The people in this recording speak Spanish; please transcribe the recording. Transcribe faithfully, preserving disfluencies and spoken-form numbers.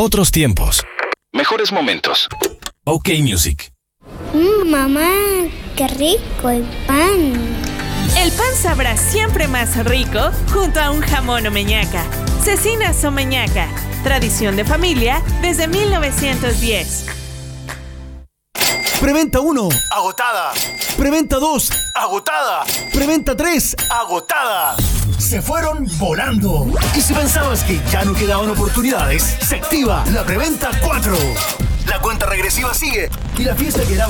Otros tiempos. Mejores momentos. OK Music. Mm, mamá, qué rico el pan. El pan sabrá siempre más rico junto a un jamón omeñaca. Cecinas Omeñaca. Tradición de familia desde mil novecientos diez. Preventa uno. Agotada. Preventa dos. Agotada. Preventa tres. Agotada. Se fueron volando. Y si pensabas que ya no quedaban oportunidades, se activa la preventa cuatro. La cuenta regresiva sigue y la fiesta que daba